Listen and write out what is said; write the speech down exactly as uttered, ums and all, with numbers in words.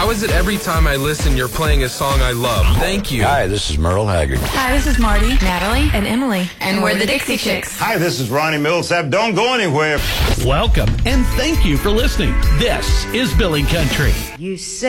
How is it every time I listen, you're playing a song I love? Thank you. Hi, this is Merle Haggard. Hi, this is Marty, Natalie, and Emily. And we're the Dixie Chicks. Hi, this is Ronnie Millsap. Don't go anywhere. Welcome, and thank you for listening. This is Billy Country. You say